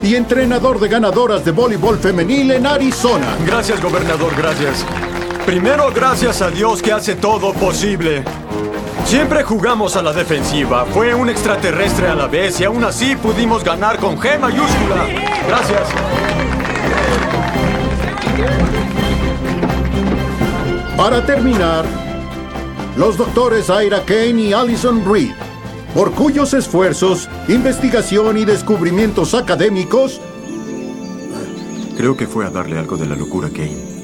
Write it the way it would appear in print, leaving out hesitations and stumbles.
y entrenador de ganadoras de voleibol femenil en Arizona. Gracias, gobernador, gracias. Primero, gracias a Dios que hace todo posible. Siempre jugamos a la defensiva. Fue un extraterrestre a la vez y aún así pudimos ganar con G mayúscula. Gracias. Para terminar, los doctores Ira Kane y Allison Reed, por cuyos esfuerzos, investigación y descubrimientos académicos... Creo que fue a darle algo de la locura a Kane.